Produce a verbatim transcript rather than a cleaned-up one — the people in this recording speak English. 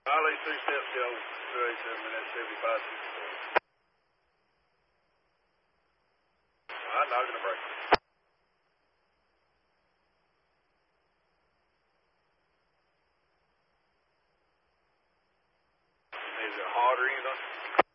I'll leave three steps to two eighty-seven minutes, seventy-five sixty-four. I'm not going to break. Is it hard or anything?